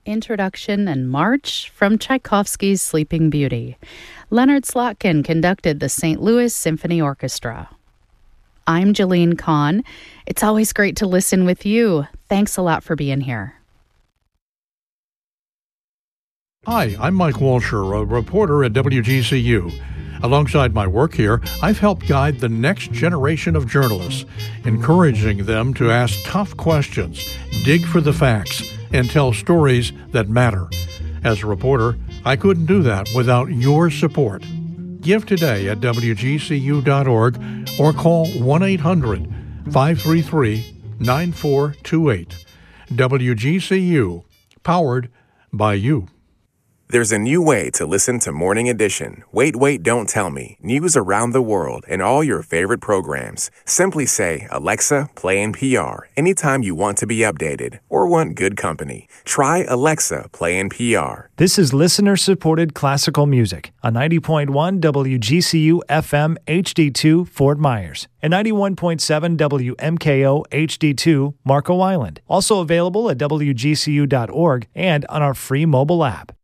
Introduction and March from Tchaikovsky's Sleeping Beauty. Leonard Slotkin conducted the St. Louis Symphony Orchestra. I'm Jeline Kahn. It's always great to listen with you. Thanks a lot for being here. Hi, I'm Mike Walsher, a reporter at WGCU. Alongside my work here, I've helped guide the next generation of journalists, encouraging them to ask tough questions, dig for the facts, and tell stories that matter. As a reporter, I couldn't do that without your support. Give today at WGCU.org or call 1-800-533-9428. WGCU, powered by you. There's a new way to listen to Morning Edition. Wait, don't tell me. News around the world and all your favorite programs. Simply say, Alexa, play NPR anytime you want to be updated or want good company. Try Alexa, play NPR. This is listener-supported classical music on 90.1 WGCU FM HD2 Fort Myers and 91.7 WMKO HD2 Marco Island. Also available at WGCU.org and on our free mobile app.